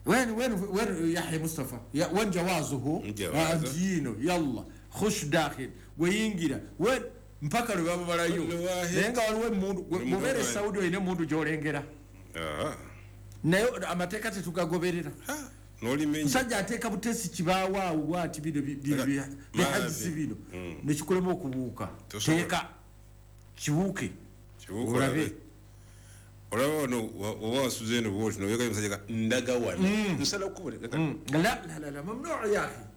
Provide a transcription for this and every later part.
وين يحيى مصطفى وين جوازه دينه يلا خش داخل وينجينا وين mpaka lubaba balayo nenga waliwo mundu mubere Saudi ine mundu jolengera nayo amateka tetugagoberera nolimenye sajja ateka butesi kibawa wati bino bihadisi bino nekikolemo okubuuka teka kibuuke ulabe olaba no wawasuzeno bwoti no yeka musajja ndaga wana nsala kubuleka la mamnu ya akhi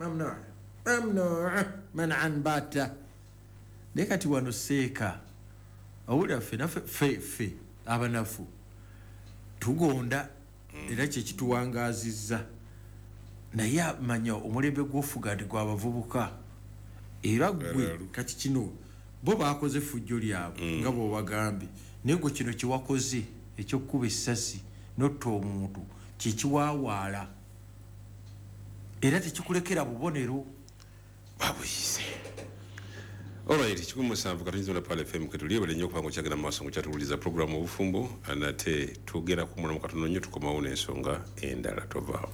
mamnu man'an bata nekati wano seeka awula fe abanafu tugonda era kye kituwangazizza naye amanya omulembe gw'ofugandi gw'abavubuka era gwe kati kino bo baakoze fujjo lyabwe nga bw'obagambye naye gwe kino kiwakoze ekyokkuba essasi notta omuntu kyekiwaawaala era tekikulekera bubonero babuyise. Alright, chikumusanvu katunzi na pale FM ketuliye lenye kupango chagina maso ngachatuliza programu obufumbo anate tugera kumuna mukatono nyo tukomaone ensonga endala tova.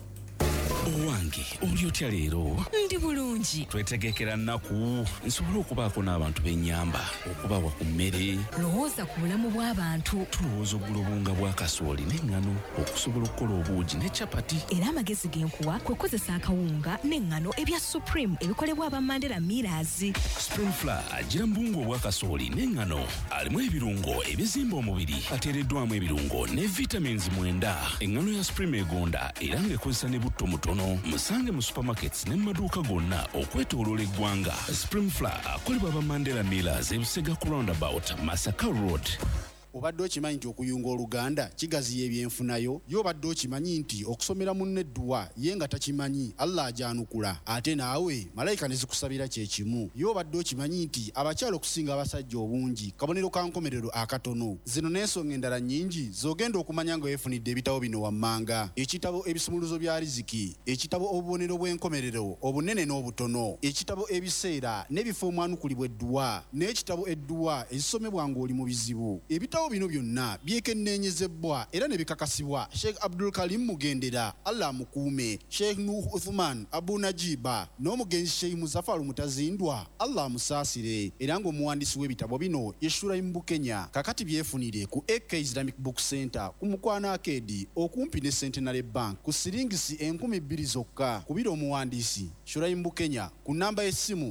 Owange olyotya leero ndi bulungi twetegekera nnaku nsobola okubaako n'abantu b'ennyamba okubawa ku mmere lowooza ku bulamu bw'abantu tulowooza oggula obunga bwa kasooli n'eŋŋano okusobola okukola obuugi ne capati era amagezi genkuwa kwe kozesa akawunga n'eŋŋano ebya Supreme ebikolebwa aba Mandela Millers. Spring Flour agira mbungu obwa kasooli n'eŋŋano alimu ebirungo ebizimba omubiri ateereddwamu ebirungo ne vitamins 9 eŋŋano ya Supreme egonda era ng'ekozesa ne butto mutono musange mu supermarkets ne maduuka gonna okwetooloola eggwanga. Spring Flour akolebwa aba Mandela Millers ebusega ku roundabout Masaka Road. Obadde okimanyi nti okuyunga oluganda kigaziya ebyenfunayo yo obadde okimanyi nti okusomera munne edduwa ye nga takimanyi Allah ajanukula ate naawe malayika ne zikusabira kye kimu yo obadde okimanyi nti abakyala okusinga abasajja obungi kabonero ka nkomerero akatono zino n'ensonga endala nnyingi zogenda okumanya nga weefunidde ebitabo bino wammanga ekitabo ebisumuluzo bya riziki ekitabo obubonero bw'enkomerero obunene n'obutono ekitabo ebiseera n'ebifo omwanukulibwa edduwa n'ekitabo edduwa ezisomebwa ng'oli mu bizibu ebitabo bino byonna byekenneenyezebwa era ne bikakasibwa Sheikh Abdul Karim Mugendera Allah mukuume Sheikh Nuh Uthman Abu Najiba n'omugenzi Sheikh Muzaffar Mutazindwa Allah musaasire era ng'omuwandiisi w'ebitabo bino Yeshura Mbukenya kakati byefunire ku AK Islamic Book Center ku Mukwana Arcade okumpi ne Centenary Bank ku siringisi 2,000 zokka kubira omuwandiisi Shura Mbukenya ku namba y'essimu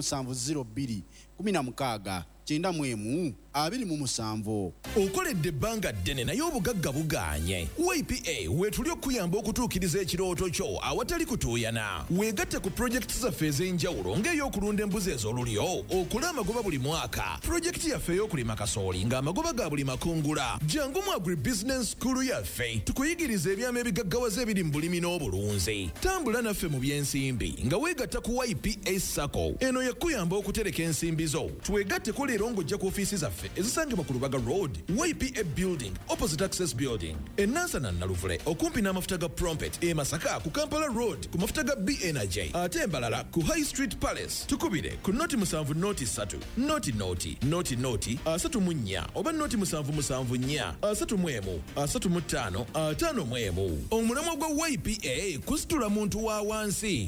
0702 16 91 27. Okoledde ebbanga ddene naye obugagga buganye. YPA wetuli okuyamba okutuukiriza ekirooto kyo awatali kutuuyana. Weegatte ku projekiti zaffe ez'enjawulo ng'ey'okulunda embuzi ez'olulyo okula amagoba buli mwaka. Projekiti yaffe ey'okulima kasooli ng'amagoba ga buli makungula. Jangu mu agribusiness school yaffe tukuyigiriza ebyama ebigaggawaza ebiri mu bulimi n'obulunzi. Tambula naffe mu by'ensimbi nga weegatta ku YPA Sacco. Eno yakuyamba okutereka ensimbi zo. Twegatte ku leero ng'ojja ku ofiisi zaffe ezisangibwa ku Lubaga Road, YPA Building, opposite Access Building, Enansana Naluvule, okumpi n'amafuta ga Prompet, Masaka ku Kampala Road, ku mafuta ga B Energy, ate embalala ku High Street Palace. Tukubire ku noti 7 noti 3, noti 34 oba noti 7 34 55 omulamwa gwa YPA kusitula muntu wa wansi.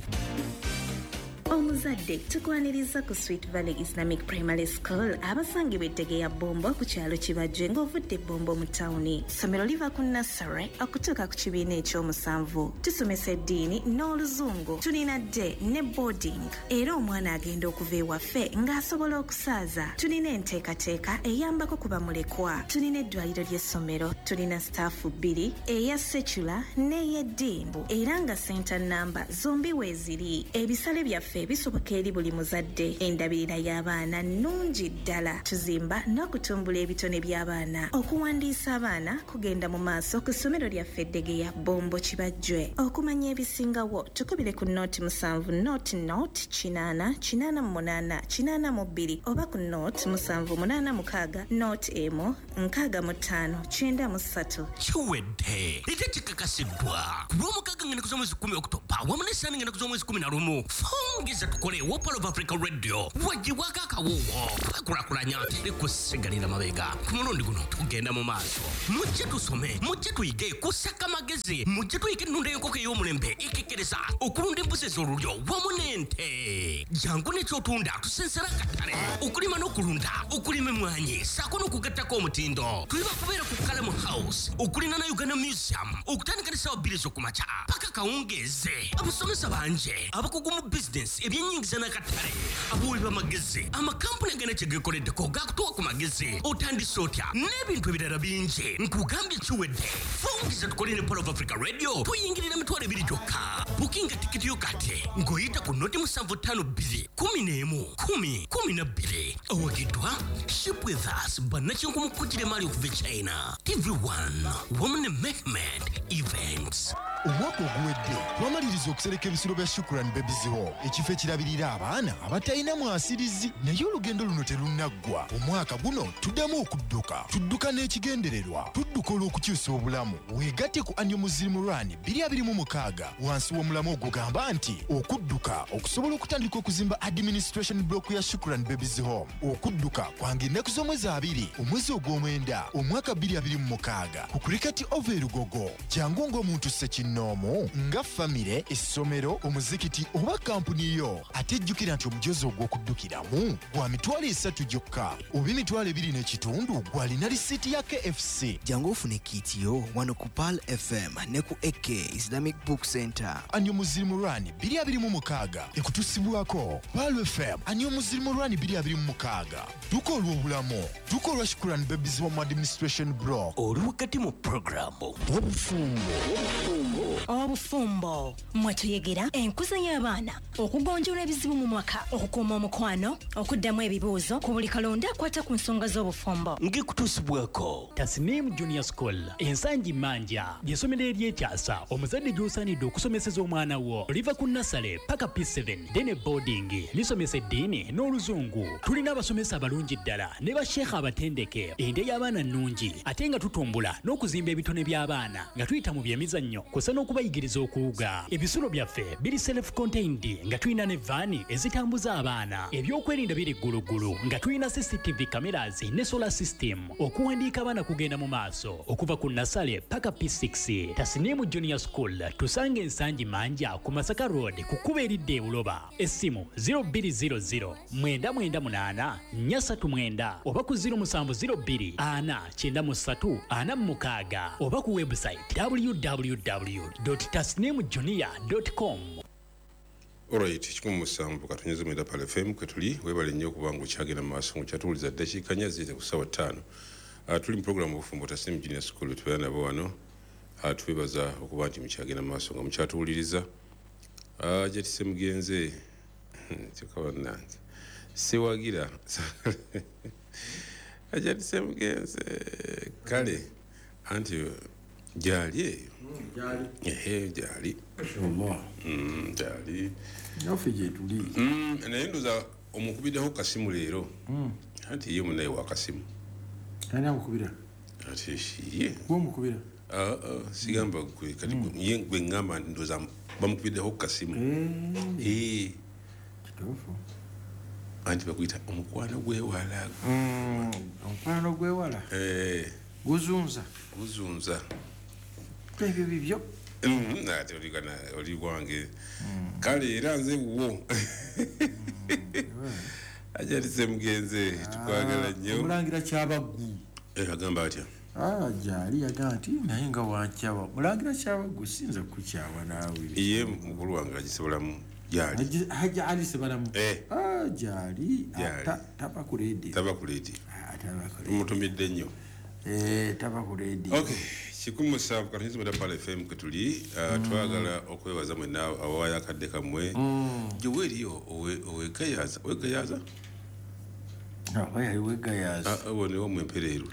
Omuzadde tukwaniriza ku Sweet Valley Islamic Primary School abasangibwa Eddegeya Bombo ku kyalo Kibajje ng'ovudde Bombo mu tawuni. Ssomero liva ku nursery okutuuka ku kibiina ekyomusanvu. Tusomesa eddiini n'oluzungu. Tulina day ne boarding era omwana agenda okuva ewaffe ng'asobola okusaaza. Tulina enteekateeka eyambako kuba mulekwa. Tulina eddwaliro ly'essomero. Tulina staafu 2 eya secular n'ey'eddimbu era nga center number zombi weeziri. Ebisale byaffe bisoboka eri buli muzadde. Endabirira y'abaana nnungi ddala. Tuzimba n'okutumbula ebitone by'abaana. Okuwandiisa abaana kugenda mu maaso ku ssomero lyaffe Eddegeya Bombo Kibajje. Okumanya ebisingawo tukubire ku noti 7 noti 888 oba ku noti 786 noti 65 93. Kiwedde. Ite kikakasa yasiddwa kulw'omukaaga ngenda kuza mwezi 10 Oktoba wamu n'essaani ngenda kuza mwezi 11 fungiza tukole Wopal of Africa Radio wagibwako akawoowo twakulakulanya tekusigalira mabega ku mulundi guno tugenda mu maaso mujje tusome mujje tuyige kusaka magezi mujje tuyige ennunda y'enkoko ey'omulembe ekekereza okulunda embuzi ez'olulyo wamu n'ente jangu n'ekyotunda tusensera akatale okulima n'okulunda okulima emmwanyi saako n'okugattako omutindo tuli bakubeera ku Kalamu House okulina na Uganda Museum okutandika ne ssaawa 2 ez'okumakya paka kawungeeze abasomesa banje abakugu mu bizinesi ebyennyingiza n'akatale abawi b'amagezi amakampuni agenda kyegekoleddeko gakutuwa ku magezi otandise otya n'ebintu ebirala bingi nkugambye kiwedde fungiza tukole ne Wopal of Africa Radio tuyingirira mitwalo 2 gyokka bukinga tikiti yo kati ng'oyita ku noti 752 11 awagidwa Ship with Us bannakinku mukujire mali okuva China TV1 Woman Mehmet Events. Omwaka oguwedde twamaliriza okusereka ebisulo bya Shukran Babies Hall ekifo ekirabirira abaana abatalina mwasirizi naye olugendo luno terunaggwa. Omwaka guno tuddamu tudduka n'ekigendererwa tudduka olw'okukyusa obulamu weegatte ku Annual Muslim Run 2026 wansi w'omulamu ogugamba nti okudduka okusobola okutandika okuzimba administration block ya Shukran Babies Hall okudduka kwange ennaku z'omwezi 2 omwezi ogw'omwenda omwaka 2026 ku Cricket Oval Lugogo jangu ng'omuntu ssekinomo nga famire essomero omuzikiti oba kampuni yo atejjukira nti omujozi ogw'okuddukiramu gwa mitwalo 3 gyokka oba emitwalo 2.5 gwalina lisiiti ya KFC jangu ofune kitiyo wano ku Pal FM ne ku AK Islamic Book Center. Annual Muslim Run 2026 ekutusibwako Pal FM Annual Muslim Run 2026 duka olw'obulamu duka olwa Shukran Babies Home Administration Block oli wakati mu programu obufumbo mwetuyegera enkuza y'abaana okugonjoola ebizibu mu mwaka okukuuma omukwano okuddamu ebibuuzo ku buli kalonda akwata ku nsonga z'obufumbo ng'ekutuusibwako Tasnim Junior School ensangi manja ly'essomero eryekyasa omuzadde gy'osaanidde okusomeseza omwana wo oliva ku nasale paka P7 dene boarding lisomesa eddiini n'oluzungu tulina abasomesa abalungi ddala ne basheekha abatendeke ende y'abaana nnungi ate nga tutumbula n'okuzimba ebitone by'abaana nga tuyita mu byemizannyo kusa n'okubayigiriza okuwuga ebisulo byaffe biri self-contained nga tulina ne vaani ezitambuza abaana ebyokwerinda biri ggulugulu nga tulina CCTV cameras ne solar system okuwandiika abaana kugenda mu maaso okuva ku nasale paka P6 Tasnim Junior School tusange ensangi manja ku Masaka Road ku kuba eridde ebuloba essimu 0200 998 439 oba ku 0702 493 46 oba ku website www.tasnimjunior.com. Alright, chikumu musanvu katunyezo mwenda Pal FM kwetuli webale nnyo kubanga okyagenda mu maaso nkyatuwuliza ddakiika 4 ziyita ku ssaawa 5. Tuli mu programu obufumbo Tasnim Junior School tubeera nabo wano twebaza okuba nti mukyagenda mu maaso nga mukyatuwuliriza jetise mugenze kyokka bannange sewagira jetise mugenze kale anti jali jali jali nafije tuli naye ndoza omukubiddeho kasimu leero anti ye munaye wa kasimu ani amukubira ati ye gwe mukubira sigamba gwe kati ye gwe ngamba ndoza bamukubiddeho kasimu kituufu anti bakuyita omukwano gwewala omukwano gwewala guzunza ebyo bibyo ate oli wange kale era nze wo ajalitse mugenze tukwagala nnyo omulangira Kyabaggu agamba atya jali yagamba nti naye nga wankyaba mulangira Kyabaggu sinza kukyawa naawe ye mukulu wange agisibulamu jali ali sebalamu jali taba ku leedi mutumidde nnyo taba ku leedi okay kikumu sabu katunyiza mwenda Pal FM kwetuli twagala okwebaza mwenna awaayo akadde kammwe gyeweriyo owegayaza obonewo mwempereerwe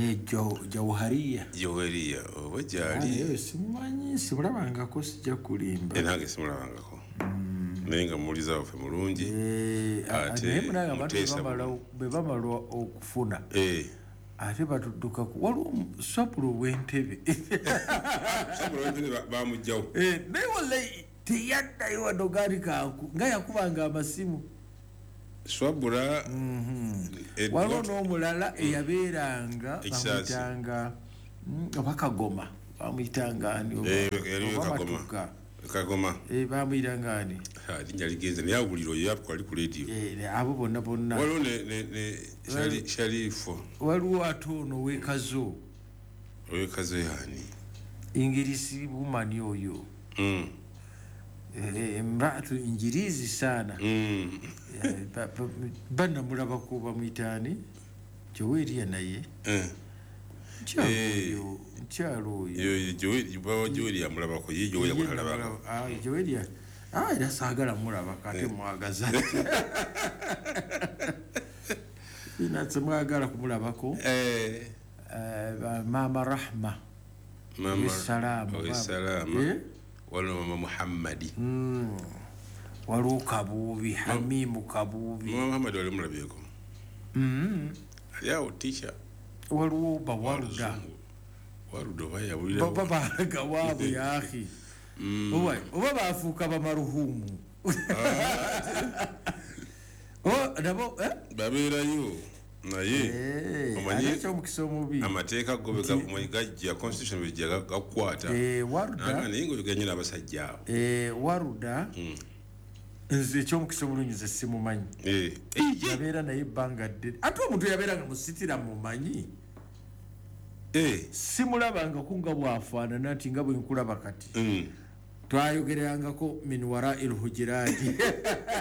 jawhariya oba gyali simumanyi simulabangako sijja kulimba nange simulabangako naye nga muwuliza waffe mulungi ate bwe bamala okufuna ate batudduka waliwo Swapula w'entebe bamugjawo naye wallahi teyaddayo wano gaali kanku nga yakubanga amasimu Swapula waliwo n'omulala eyabeeranga bamuyitanga Bakagoma bamuyitanga ani Kagoma bamuyitanga ani linnya ligenze naye awuliro yakwali ku radio abo bonna waliwo ne Sharifu waliwo ate ono ow'ekazo yani ingirisi bumani oyo mbatu injirizi sana bana mulabako bamuyitani Joweria naye Nkyalo oyo Joweria mulabako ye Joweria kutalabako Joweria era saagala mulaba kate mwagaza inatse mwagala kumulabako Mama Rahma Salama waliwo Mama Muhammadi waliwo Kabuubi Hamimu Kabuubi Mama Muhammadi wali mulabyeko aliawo teacher waliwo Bawaruda babalaga waabwe yaahi oba bafuuka bamaruhumu nabo babeerayo naye omanyi omukisa omubi amateeka go gajja constitution bwejja gakwata naye ngaoyoganye n'abasajja abo Waruda nze ekyomukisa omulungi ze simumanyi yabeera naye ebbanga ddene ate omuntu yabeeranga musitira mumanyi simulabangako nga bwafaanana nti nga bwe nkulaba kati twayogererangako min wara il hujirati